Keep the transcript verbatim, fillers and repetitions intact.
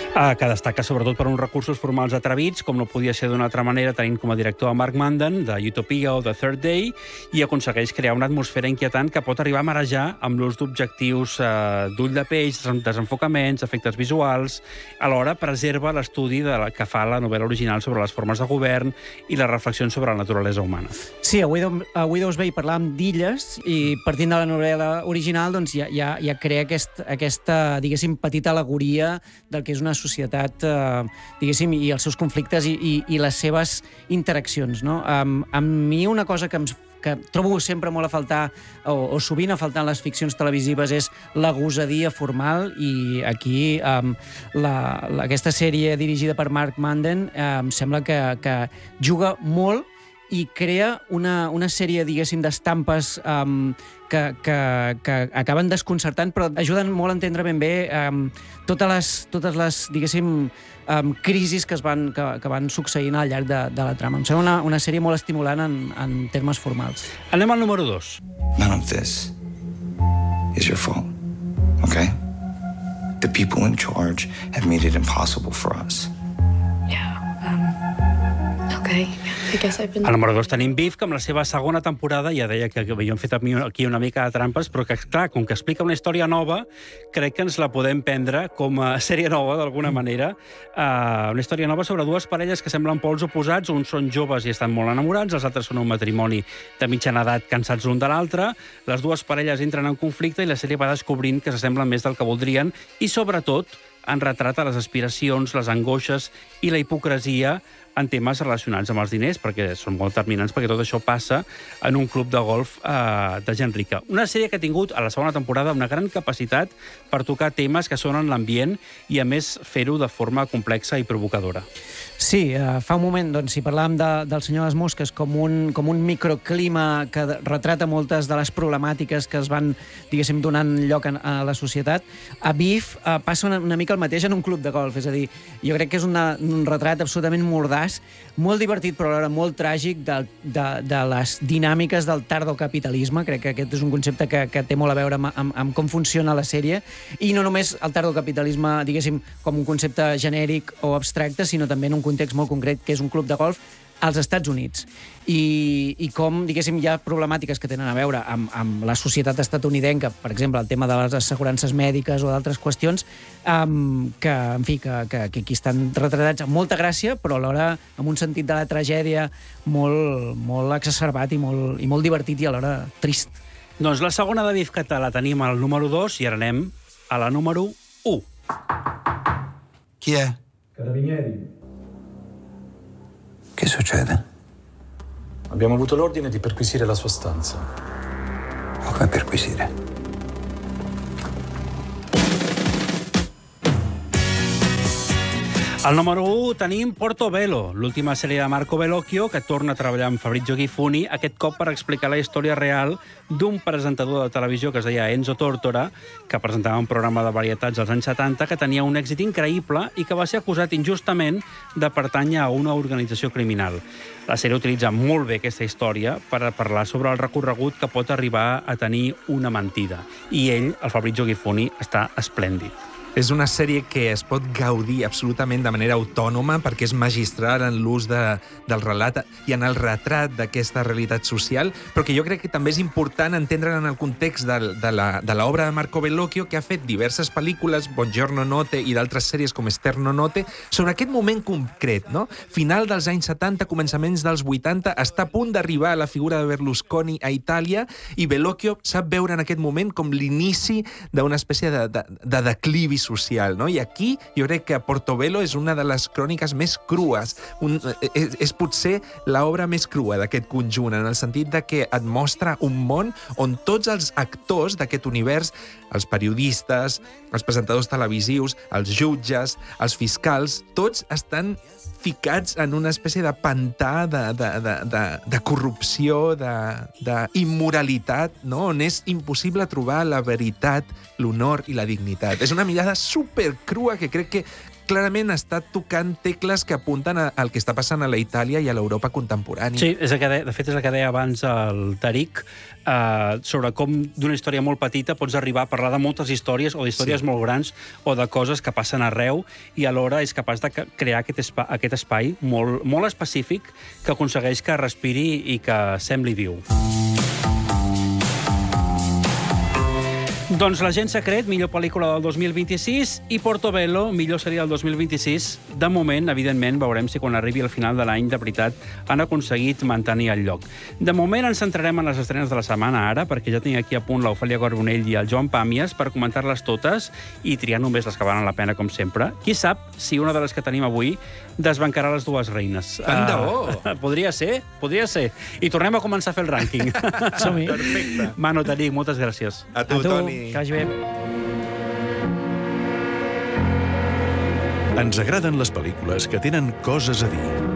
Uh, que destaca sobretot per uns recursos formals atrevits, com no podia ser d'una altra manera, tenint com a director a Mark Mandan, de Utopia o The Third Day, i aconsegueix crear una atmosfera inquietant que pot arribar a marejar amb l'ús d'objectius uh, d'ull de peix, desenfocaments, efectes visuals. Alhora, preserva l'estudi de la, que fa la novel·la original sobre les formes de govern i les reflexions sobre la naturalesa humana. Sí, a Widow, a Widow's Bay parlàvem d'illes i partint de la novel·la original doncs, ja, ja, ja crea aquest, aquesta, diguéssim, petita alegoria del que és una societat, eh, diguéssim, i els seus conflictes i, i, i les seves interaccions, no? Um, a mi una cosa que, em, que trobo sempre molt a faltar, o, o sovint a faltar en les ficcions televisives, és la gosadia formal, i aquí um, la, la, aquesta sèrie dirigida per Mark Mandan eh, em sembla que, que juga molt i crea una, una sèrie, diguéssim, d'estampes um, que, que, que acaben desconcertant, però ajuden molt a entendre ben bé um, totes les, totes les diguéssim, um, crisis que, es van, que, que van succeint al llarg de, de la trama. Em sembla una, una sèrie molt estimulant en, en termes formals. Anem al número dos. None of this is your fault, okay? The people in charge have made it impossible for us. Yeah, um... Okay. Al número dos tenim Beef, que amb la seva segona temporada ja deia que havíem fet aquí una mica de trampes, però que, clar, com que explica una història nova, crec que ens la podem prendre com a sèrie nova, d'alguna manera. Uh, una història nova sobre dues parelles que semblen pols oposats. Uns són joves i estan molt enamorats, els altres són un matrimoni de mitjana edat cansats l'un de l'altre. Les dues parelles entren en conflicte i la sèrie va descobrint que s'assemblen més del que voldrien i, sobretot, en retrata les aspiracions, les angoixes i la hipocresia en temes relacionats amb els diners, perquè són molt determinants, perquè tot això passa en un club de golf eh, de gent rica. Una sèrie que ha tingut a la segona temporada una gran capacitat per tocar temes que són en l'ambient i, a més, fer-ho de forma complexa i provocadora. Sí, eh, fa un moment, doncs, si parlàvem de, del Senyor de les Mosques com un, com un microclima que retrata moltes de les problemàtiques que es van, diguéssim, donant lloc a, a la societat, a Beef eh, passa una, una mica el mateix en un club de golf. És a dir, jo crec que és una, un retrat absolutament mordàs, molt divertit, però alhora molt tràgic de, de, de les dinàmiques del tardocapitalisme. Crec que aquest és un concepte que, que té molt a veure amb, amb, amb com funciona la sèrie, i no només el tardocapitalisme, diguéssim, com un concepte genèric o abstracte, sinó també en un context molt concret, que és un club de golf als Estats Units. I, i com, diguéssim, hi ha problemàtiques que tenen a veure amb, amb la societat estatunidenca, per exemple, el tema de les assegurances mèdiques o d'altres qüestions, um, que, en fi, que, que, que aquí estan retratats amb molta gràcia, però alhora amb un sentit de la tragèdia molt, molt exacerbat i molt, i molt divertit i alhora trist. Doncs la segona de Beef que la tenim al número dos i ara anem a la número u. Chi è? Carabinieri. Che succede? Abbiamo avuto l'ordine di perquisire la sua stanza. Come perquisire? Al número u tenim Portobello, l'última sèrie de Marco Bellocchio, que torna a treballar amb Fabrizio Gifuni, aquest cop per explicar la història real d'un presentador de televisió que es deia Enzo Tortora, que presentava un programa de varietats als anys setanta, que tenia un èxit increïble i que va ser acusat injustament de pertànyer a una organització criminal. La sèrie utilitza molt bé aquesta història per a parlar sobre el recorregut que pot arribar a tenir una mentida. I ell, el Fabrizio Gifuni, està esplèndid. És una sèrie que es pot gaudir absolutament de manera autònoma perquè és magistral en l'ús de, del relat i en el retrat d'aquesta realitat social, però que jo crec que també és important entendre en el context de, de l'obra de Marco Bellocchio, que ha fet diverses pel·lícules, Buongiorno Notte i d'altres sèries com Esterno Notte, sobre aquest moment concret, no? Final dels anys setanta, començaments dels vuitanta, està a punt d'arribar a la figura de Berlusconi a Itàlia i Bellocchio sap veure en aquest moment com l'inici d'una espècie de, de, de declivi social, no? I aquí jo crec que Portobello és una de les cròniques més crues. Un, és, és potser l'obra més crua d'aquest conjunt, en el sentit de que et mostra un món on tots els actors d'aquest univers, els periodistes, els presentadors televisius, els jutges, els fiscals, tots estan ficats en una espècie de pantà de, de, de, de, de corrupció, d'immoralitat, no? On és impossible trobar la veritat, l'honor i la dignitat. És una mirada filmada supercrua que crec que clarament està tocant tecles que apunten al que està passant a la Itàlia i a l'Europa contemporània. Sí, és el que de, de fet és el que deia abans el Tariq, eh, sobre com d'una història molt petita pots arribar a parlar de moltes històries o d'històries sí. molt grans o de coses que passen arreu i alhora és capaç de crear aquest espai, aquest espai molt, molt específic que aconsegueix que respiri i que sembli viu. Doncs L'agent secret, millor pel·lícula del dos mil vint-i-sis, i Portobello, millor sèrie del dos mil vint-i-sis. De moment, evidentment, veurem si quan arribi al final de l'any, de veritat, han aconseguit mantenir el lloc. De moment ens centrarem en les estrenes de la setmana ara, perquè ja tinc aquí a punt l'Ofèlia Carbonell i el Joan Pàmies per comentar-les totes i triar només les que valen la pena, com sempre. Qui sap si una de les que tenim avui desbancarà les dues reines. Tant de bo! Uh, podria ser, podria ser. I tornem a començar a fer el rànquing. Som-hi. Perfecte. Manu, Tariq, moltes gràcies. A tu, A tu, Toni. que vagi bé. Ens agraden les pel·lícules que tenen coses a dir.